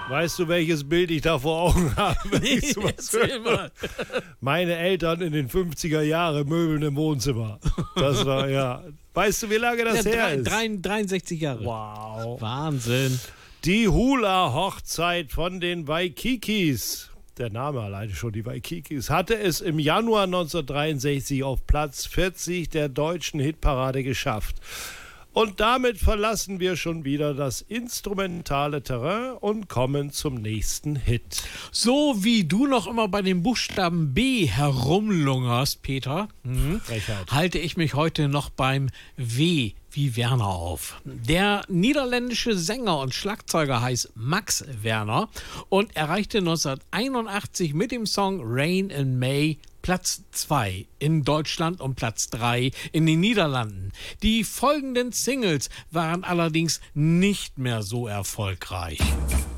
Weißt du, welches Bild ich da vor Augen habe? Nee, erzähl mal. Meine Eltern in den 50er Jahren Möbeln im Wohnzimmer. Das war, ja. Weißt du, wie lange das her ist? 63 Jahre. Wow. Wahnsinn. Die Hula-Hochzeit von den Waikikis. Der Name alleine schon, die Waikikis, hatte es im Januar 1963 auf Platz 40 der deutschen Hitparade geschafft. Und damit verlassen wir schon wieder das instrumentale Terrain und kommen zum nächsten Hit. So wie du noch immer bei dem Buchstaben B herumlungerst, Peter, Frechheit. halte ich mich heute noch beim W wie Werner auf. Der niederländische Sänger und Schlagzeuger heißt Max Werner und erreichte 1981 mit dem Song Rain in May Platz 2 in Deutschland und Platz 3 in den Niederlanden. Die folgenden Singles waren allerdings nicht mehr so erfolgreich.